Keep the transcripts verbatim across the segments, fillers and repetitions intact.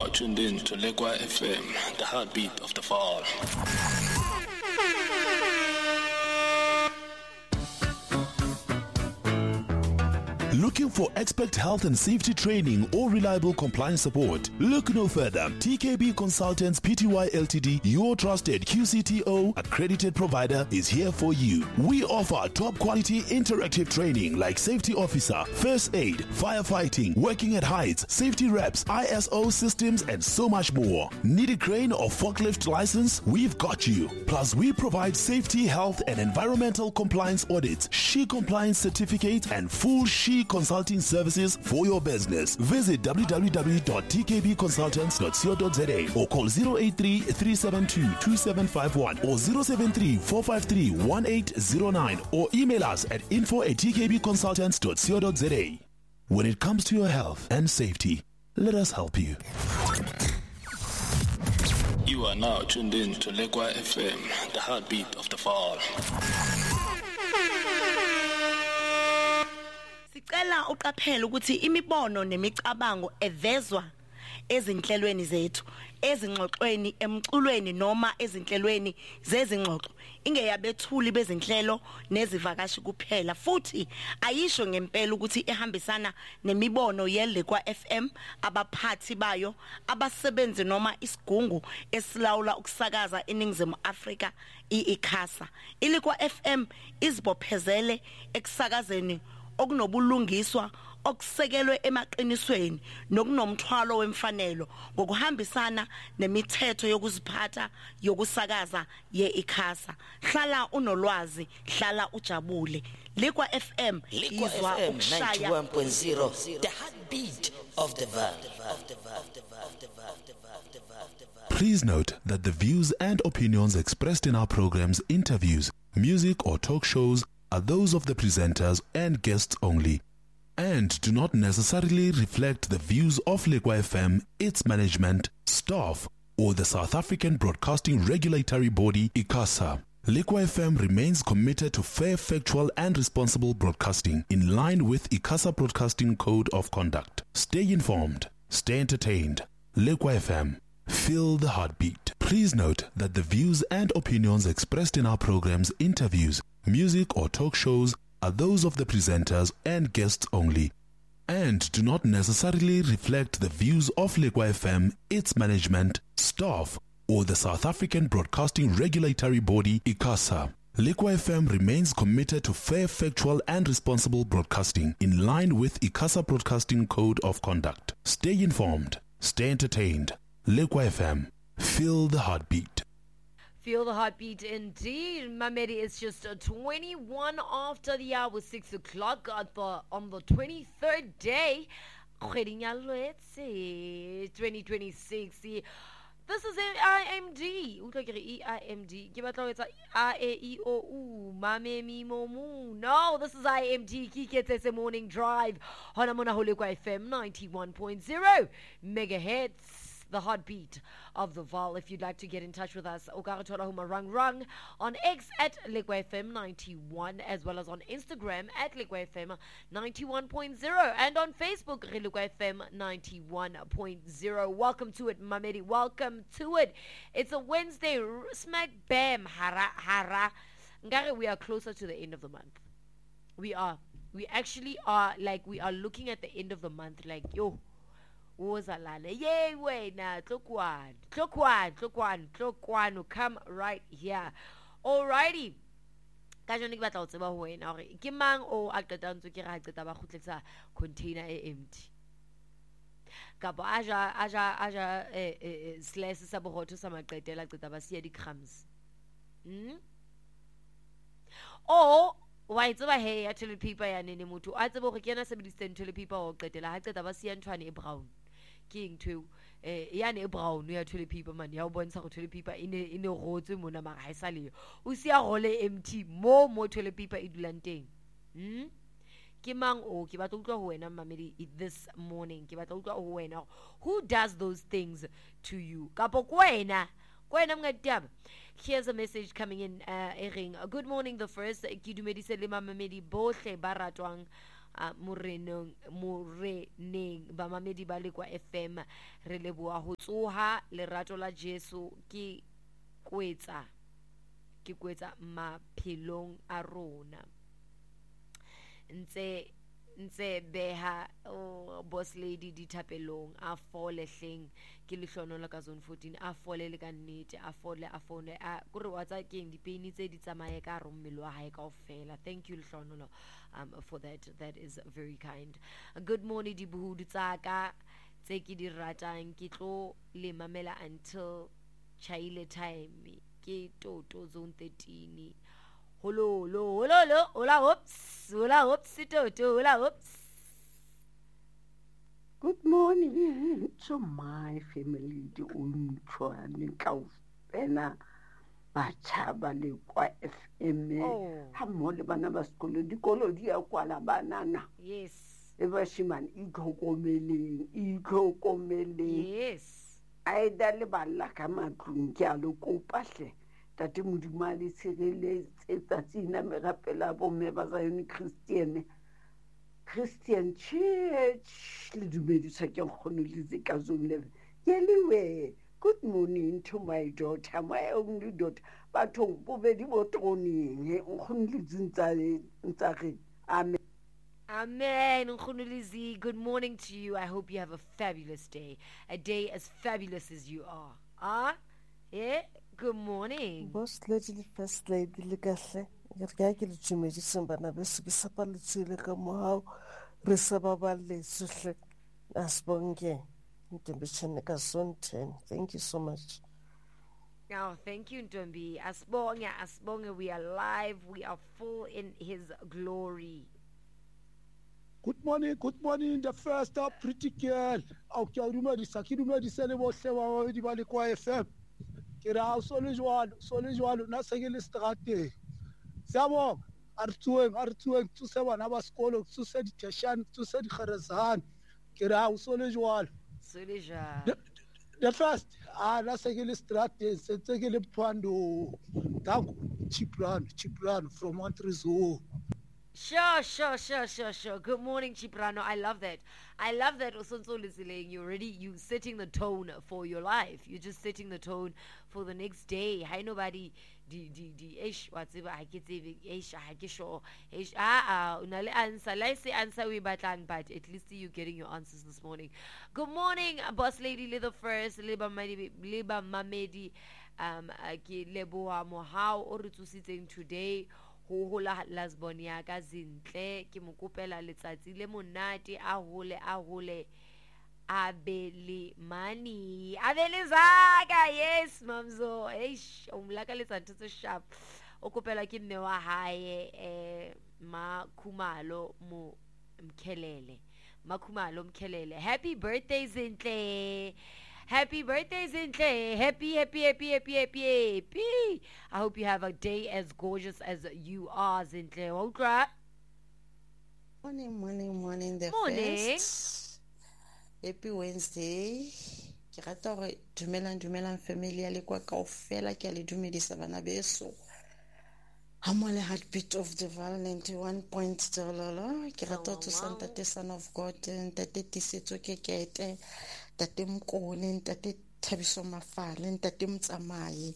now tuned in to Lekwa F M, the heartbeat of the fall. Looking for expert health and safety training or reliable compliance support? Look no further. T K B Consultants Pty Ltd, your trusted Q C T O accredited provider, is here for you. We offer top quality interactive training like safety officer, first aid, firefighting, working at heights, safety reps, I S O systems, and so much more. Need a crane or forklift license? We've got you. Plus, we provide safety, health, and environmental compliance audits, S H E compliance certificate, and full S H E consulting services for your business. Visit w w w dot t k b consultants dot co dot z a or call zero eight three, three seven two, two seven five one or zero seven three, four five three, one eight zero nine or email us at info at t k b consultants dot co dot z a. When it comes to your health and safety, let us help you. You are now tuned in to Lekwa F M, the heartbeat of the fall. Sicela uqaphela ukuthi imibono nemicabango evezwa ezinhlelweni zethu, ezingxoxweni, emculweni noma ezinhlelweni zezingxoxo ingeyabethuli bezinhlelo nezivakashi kuphela, futhi ayisho ngempela ukuthi ihambisana nemibono yeLekwa F M, abaphathi bayo, abasebenzi noma isigungu esilawula ukusakaza eNingizimu Afrika iICASA. iLekwa F M izibophezele ekusakazeni okunobulungiswa okusekelwe emaqinisweni nokunomthwalo wemfanelo ngokuhambisana nemithetho yokuziphatha yokusakaza yeICASA. Hlala unolwazi, hlala ujabule. Lekwa F M izwa ukushaya ninety-one point zero, the heartbeat of the valley. Please note that the views and opinions expressed in our programs, interviews, music or talk shows are those of the presenters and guests only, and do not necessarily reflect the views of Lekwa F M, its management, staff, or the South African Broadcasting Regulatory Body, ICASA. Lekwa F M remains committed to fair, factual, and responsible broadcasting in line with ICASA Broadcasting Code of Conduct. Stay informed, stay entertained. Lekwa F M, feel the heartbeat. Please note that the views and opinions expressed in our programs, interviews, music or talk shows are those of the presenters and guests only, and do not necessarily reflect the views of Lekwa F M, its management, staff, or the South African Broadcasting Regulatory Body, ICASA. Lekwa F M remains committed to fair, factual, and responsible broadcasting in line with ICASA Broadcasting Code of Conduct. Stay informed, stay entertained. Lekwa F M, feel the heartbeat. Feel the heartbeat indeed. Mamedi, it's just uh, twenty-one after the hour, six o'clock at the, on the twenty-third day. twenty twenty-six. This is I M D. I M D. No, this is I M D. Kiketse Morning Drive. Honamona Lekwa F M ninety-one point zero megahertz. The heartbeat of the Val. If you'd like to get in touch with us, Ogaratola Huma Rang Rang on X at Lekwa F M ninety-one, as well as on Instagram at Lekwa F M ninety-one point zero, and on Facebook Lekwa F M ninety-one point zero. Welcome to it, Mamedi. Welcome to it. It's a Wednesday, smack bam, hara hara. Ngare, we are closer to the end of the month. We are. We actually are. Like, we are looking at the end of the month. Like, yo. Yay, wait now, Tlokwan, Tlokwan, Tlokwan, Tlokwan, come right here. Alrighty. Kajone ke batla o tseba ho wena hore ke mang o a qetang tso ke ra qeta ba khutletsa container e empty. Kapo aja aja aja eh slice sa borotho sa maqetela qeta ba siya di crumbs. Hm? O wa tseba he ya toilet paper ya nene motho a tseba hore ke yena sebedisitseng toilet paper o qetela ha qeta ba siya ntwane e brown. King to eh yane e brown ya toilet paper man ya o bontsha go toilet paper ine ine rotswe mona mara ha isa le o sia role empty mo mo toilet paper e dulang teng. Hm? Ke mang o ke batla utlwa ho wena Mamedi this morning, ke batla utlwa ho wena who does those things to you kapo kwena kwena mngataba. Here's a message coming in uh, ering good morning the first ke dumedise le Mamedi bohle ba ratwang uh, moreneng moreneng ba mamedi ba le kwa F M re leboa ho tsoha lerato la Jesu ke kwetsa ke kwetsa maphelong a rona ntse ntse beha oh, boss lady dithapelong a fole hleng ke lehlonola ka zone fourteen a fole le ka nnete a fole a fone a kore wa tsa keng dipeini tse di tsamaye ka ro mmelo wa hae kaofela. Thank you lehlonola um for that. That is very kind. Good morning dibuhudu tsaka tse ke di ratang ke tlo le mamela until chaile time ke toto zone thirteen. Holo lo holo lo hola hops hola hops toto hola hops. Good morning to my family di untshwane kaofela ba tshaba le kwa F M ha mo le bana ba sekolo dikolo di ya kwala banana. Yes. Eba shimane ikhokomeleng ikhokomeleng. Yes. Aida le balla ka matlung ke a lo kopa hle tate modimali tshirele tsa tsina merapela bo me ba Zion Christian Christian Church le dumedisa ke nkgono le tse ka zone eleven yeliwe. Good morning to my daughter, my only daughter. Batho bobedi botroning nkgono le tsintsa ntsa re amen. Amen. Nkhunulizi, good morning to you. I hope you have a fabulous day. A day as fabulous as you are. Ah? Yeah? Good morning. Boss lady, first lady, le kahle. Ke ke le dumedisa bana ba se ke sapa le tsile ka mohao re sa ba ba le tsohle asbonge ntembetshane ka zone ten. Thank you so much. Now, thank you, Ntombi. Asbonga, Asbonga, we are live. We are full in his glory. Good morning, good morning. The first up, pretty girl. Okay, I remember this. I remember this. I remember this. I remember this. I F M. Kira solution, solution. Na segele strate. Sabo, artueng, artueng. Tu se wana ba skolo, tu se di teshan, tu se di kharazan. Kira solution. Solution. The first, ah, na segele strate. Se segele pando. Tango, Chipran, Chipran from Montrezo. Sure, sure, sure, sure, sure. Good morning, Chiprano. I love that. I love that. You already you setting the tone for your life. You're just setting the tone for the next day. Hi, nobody. Di di di. Ish. Whatever. I get it. Ish. I get sure. Ish. Ah ah. Unale answer. Let's say answer we batang, but at least you're getting your answers this morning. Good morning, boss lady. Little first. Liba mamedi. Liba mamedi. Um. Ki leboa mo how or to sitting today. Ho hola lasbonia ka zintle ke mo kopela letsatsi le monate a hole a hole a bele mani a bele zaka. Yes mamzo eish umlaka letsatsi tse sharp o kopela ke nne wa hae eh Makhumalo mo Mkhelele Makhumalo Mkhelele. Happy birthday Zintle. Happy birthday, Zintle. Happy, happy, happy, happy, happy, happy. I hope you have a day as gorgeous as you are, Zintle. Won't cry. Morning, morning, morning. The Morning. first. Happy Wednesday. Ke rata hore dumelang dumelang family ya le kwa kaofela ke le dumedisa bana beso. Hamole heartbeat of the Val ninety-one point zero. Ke rata to Santa Son of God and Tate Tisetso Kekete. Tate Mkone, Tate Tabiso Mafale, Tate Mtsamaye.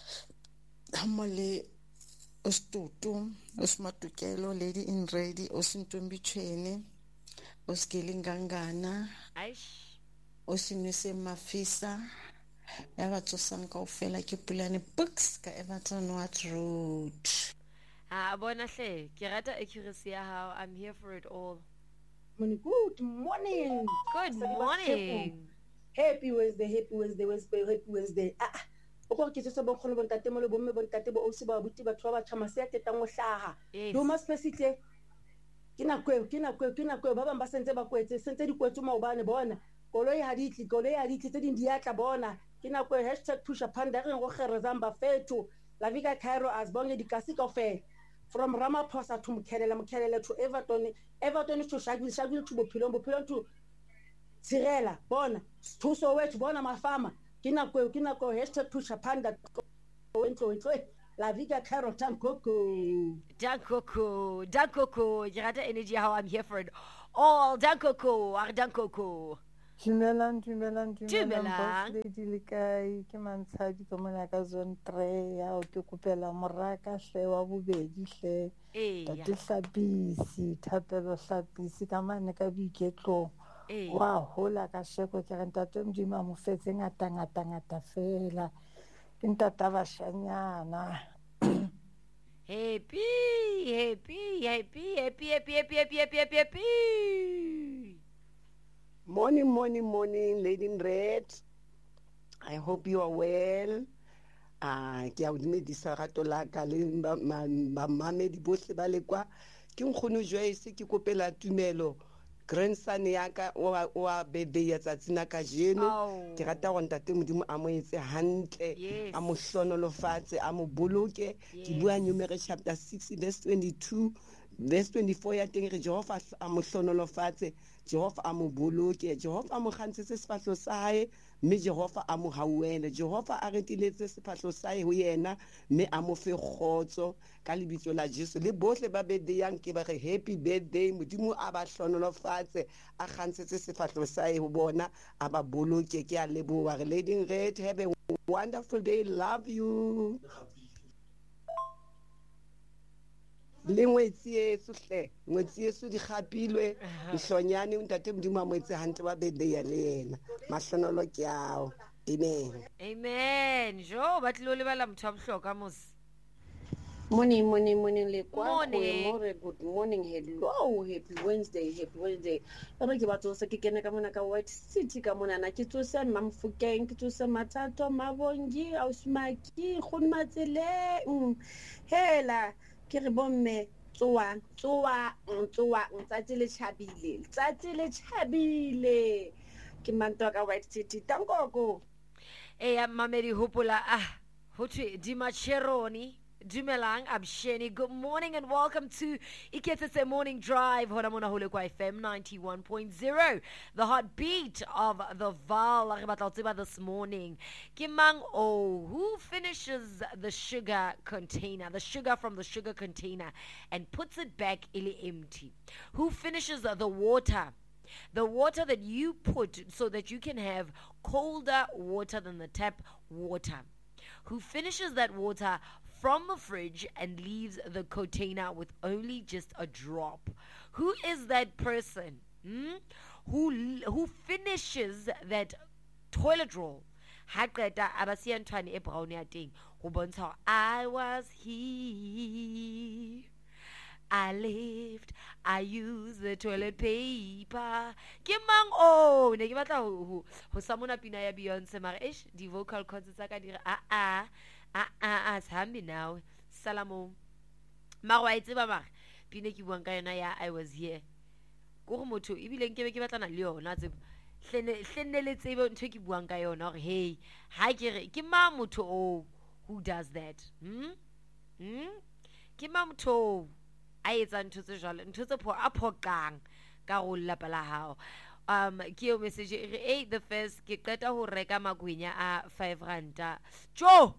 Hamole Ostutu, Osmatukelo, Lady in Ready, Osintumbi Chene, Oskilingangana, Aish. Osinuse Mafisa, Everton Sanka Ofela Kipulani Books, Ka Everton What Road. Ah, bona hle. Ke rata accuracy ya hao. I'm here for it all. Good morning. Good morning. Happy Wednesday, happy Wednesday, Wednesday, happy Wednesday. Ah, o go ke se bo kholo bon tate mo le bomme bon tate bo o se ba buti ba twa ba tshama se ya tetang o hlaha. Do ma spesitle. Ke na kwe, ke na kwe, ke na kwe ba bang ba sentse ba kwetse, sentse di kwetse mo bane bona. Koloi ha di tli, koloi ha di tli tse ding di atla bona. Ke na kwe hashtag pusha panda re go kgere zamba fetu. La Viga Cairo as bonge di kasi kaofela. From Ramaphosa to Mkhelele, Mkhelele to Everton, Everton to Shagville, Shagville to Bopilon, Bopilon to Sirela, Bona, to Soweto, Bona Mafama, Kinako, Kinako, Hester to Shapanda, la vika carrot tankoko dankoko dankoko ke rata energy how I'm here for it all dankoko ar dankoko Dumelang, dumelang, Dumelang. dumelang. Boss lady le kae? Ke Mantshadi ka mona ka zone three. Ya o ke kopela moraka hle wa bobedi hle. Eya. Tate Hlapisi, Thapelo Hlapisi ka mane ka boiketlong. Eya. Wa hola ka sheko ke re ntate Modimo a mo fetse ngata ngata ngata fela. Ke ntata bashanyana. happy happy happy happy happy happy happy happy happy happy Morning, morning, morning, Lady in Red. I hope you are well. Ah, ke a o dumedisa rato la ka le mamamedi bohle ba le kwa. Ke nkgono Joyce ke kopela tumelo. Grandson ya ka o wa birthday ya tsatsina ka jeno. Ke rata go ntate Modimo a mo etse hantle, a mo hlonolofatse, a mo boloke. Ke bua Numeri chapter six verse twenty-two. Verse twenty-four ya teng re Jehova a mo hlonolofatse, Jehova a mo boloke, Jehova a mo kgantshetse sefahlo sa hae, mme Jehova a mo hauele, Jehova a retiletse sefahlo sa hae ho yena, mme a mo fe kgotso ka lebitso la Jesu. Le bohle ba birthday yang ke ba re happy birthday, Modimo a ba hlonolofatse, a kgantshetse sefahlo sa hae ho bona, a ba boloke. Ke a leboha. Lady in Red, have a wonderful day. Love you. Le ngwetsi yesu hle ngwetsi yesu di gapilwe dihlonyane ntate Modimo a mo etse hantle ba birthday ya le yena mahlonolo ke ao. Amen. amen jo ba tlilo le bala motho a bohloka mos Morning, morning, morning, le kwa Morning. more good morning, hello, happy Wednesday, happy Wednesday. Re ke batho se ke kene ka mona ka White City ka mona na ke tsosa Mamfokeng, ke tsosa Mathato, Mabongi, Ausmaki, Khonmatsele. Hela, ke re bomme tsoa, tsoa, tsoa, tsatsi le chabile, tsatsi le chabile. Ke manto ka White City, tankoko. eya mamedi hopola ah ho thwe dimacheroni dumelang absheni good morning and welcome to Iketsetse Morning Drive hona mona ho le kwa F M ninety-one point zero, the heartbeat of the Val. Re batla ho tseba this morning ke mang oh who finishes the sugar container, the sugar from the sugar container and puts it back ili empty, who finishes the water, the water that you put so that you can have colder water than the tap water, who finishes that water from the fridge and leaves the container with only just a drop. Who is that person? Hmm? Who who finishes that toilet roll? Ha qeta abasiya ntwane e brown ya teng go bontsha I was here, I lived, I used the toilet paper. Ke mang oh ne ke batla ho ho samona pina ya Beyonce mara ish di vocal cords tsa ka dire a a a a sambi now salamo mara wa itseba mara pina ke buang ka yona ya I was here go go motho ibile nke be ke batlana le yona tsebo hlene hlene le tsebe ntho ke buang ka yona gore hey ha ke re ke ma motho oh who does that hmm hmm ke ma motho a etsa ntho tse jwalo ntho tse pho a phokang ka go lapa la hao. Um ke yo message e re hey the first ke qeta ho reka magwenya a five ranta jo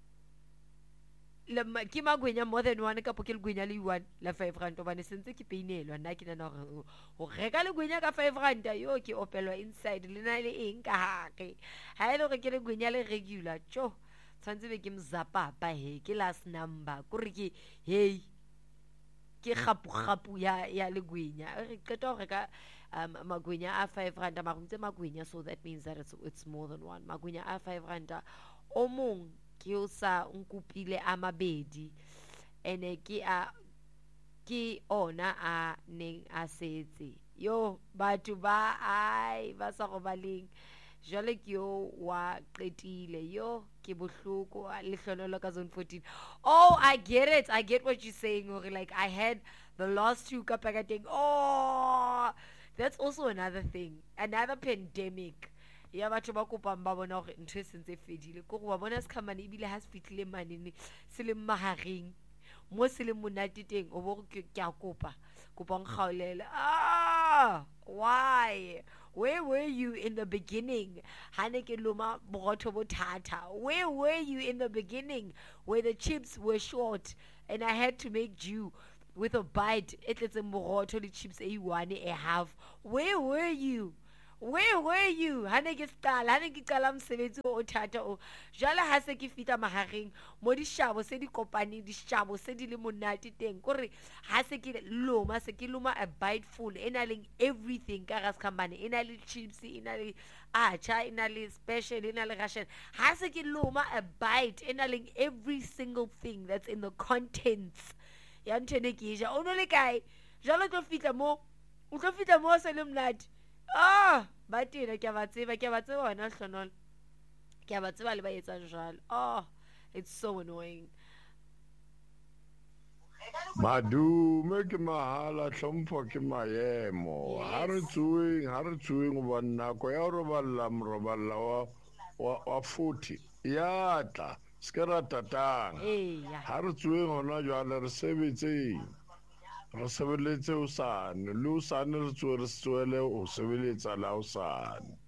le ke magwenya more than one ka pokele gwenya le one la five ranta ba ne sentse ke peinelwa nna ke nna go go reka le gwenya ka five ranta yo ke opelwa inside le na le eng ka hake ha ile go ke le gwenya le regular jo tshwantse be ke mzapa pa he ke last number ko re ke hey ke gapu gapu ya ya legwenya re qeta go reka um magwenya a five ranta magwenya magwenya so that means that it's it's more than one magwenya a five ranta o mong ke o sa nkupile a mabedi ene ke a ke ona a neng a setse yo batho ba ai ba sa go baleng jale ke yo wa qetile yo ke bohloko le hlonolo ka zone fourteen. Oh I get it, I get what you're saying or like I had the last two ka packaging. Oh that's also another thing, another pandemic ya batho ba kopang ba bona gore ntwe sentse fedile go go ba bona se khamane ibile ha se fitlile manene se le mahareng mo se le monate teng o bo ke a kopa kopang kgaolela ah why Where were you in the beginning? Haneke loma borotho botata. Where were you in the beginning where the chips were short and I had to make do with a bite? It's a borotho the chips a one a half. Where were you? Where were you? Haneke stala, haneke qala mosebetsi o thata o. Jala ha se ke fita mahareng mo di shabo se di kopane di shabo se di le monate teng. Kore ha se ke loma se ke loma a bite full ena leng everything ka gas company ena le chips ena le acha ena le special ena le ration. Ha se ke loma a bite ena leng every single thing that's in the contents. Ya ntene ke ja ono le kae? Jalo tlo fita mo o tlo fita mo se le mnate. Ah, batena ke ba tseba ke ba tseba wena hlonolo ke ba tseba le ba etsa jwalo. Oh, it's so annoying. Madume ke mahala hlompho ke maemo ha re tsuweng ha re tsuweng ba nako ya ro balla mroballa wa wa forty ya tla skera tatang ha re tsuweng hona jwale re sebetseng re sebeletse o sane le o sane re tswe re tswele o sebeletsa la o sane.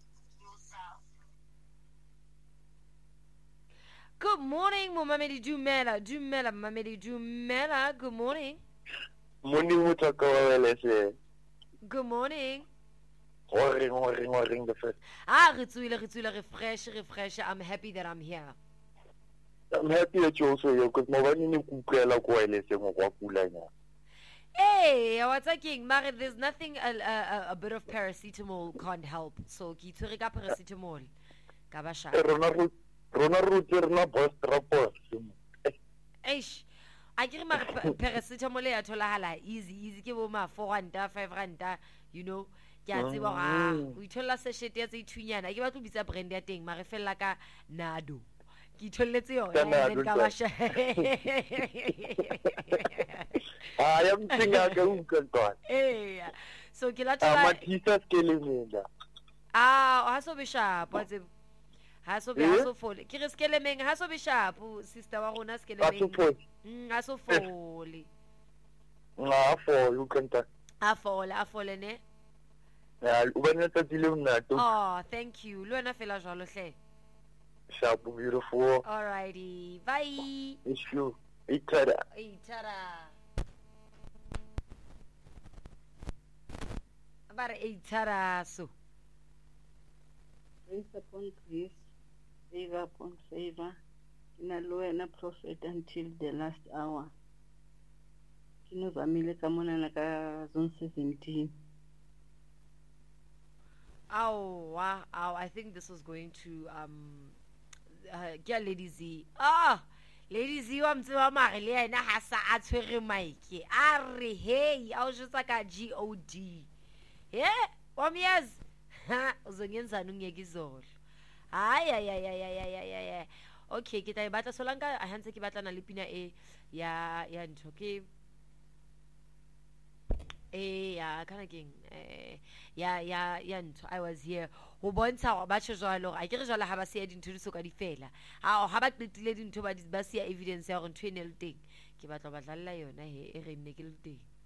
Good morning, Mamedi Dumela. Dumela, Mamedi Dumela. Good morning. Morning, Mutakawelese. Good morning. Ring, ring, ring the first. Ah, Ritsuila, Ritsuila, refresh, refresh. I'm happy that I'm here. I'm happy that you also here because Mavani Kukela Coelese Mwakulanya. Hey, I was thinking, Mary, there's nothing a, a, a bit of paracetamol can't help. So, Kiturika paracetamol. Kabasha. Rona ruterna boss rapport. Eish. I give my paracetamol ya tholagala easy easy ke bo ma four rand five rand, you know. Ke a tseba ah, o itholla sachet ya tse thunyana. Ke batlo bitsa brand ya teng, mare fella ka Nado. Ke tholletse yona then Kabasha. I am thinking you can go. Eh. So ke la thola. Ah, matisa skelemela. Ah, ha so be sharp, what's it? Ha so be ha so fole. Ke re skelemeng ha so be sharp, sister wa rona skelemeng. Mm, ha so fole. Na fole you can ta. Ha fole, ha fole ne. Ya, u bana tsa dile mna to. Oh, thank you. Lo na fela jalo hle. Sharp, beautiful. Alrighty. Bye. It's you. Itara. Itara. Bara itara so. Grace upon grace, favor upon favor, in a low and a prophet until the last hour. Kino Vamile Kamona Naka Zone seventeen. Oh, wow. Oh, I think this was going to um uh, get Lady Z. Ah, Lady Z wa mtsewa mare le yena ha sa a tshwere mic. Are hey, I was just like a G O D. Yeah, one years. Ha, uzongenza nungekizolo. Ay ay ay ay ay ay ay ay. Okay, kita e batla solanka a hantse ke batla na le pina e ya ya ntho ke eh ya kana king eh ya ya ya ntho I was here ho bontsha ba tshwe jwalo a ke re jwala ha ba se ya dintho di soka di fela ha ha ba qetile dintho ba ba se ya evidence ya gore ntho ene le teng ke batla ba dlalla yona he e re nne ke le teng.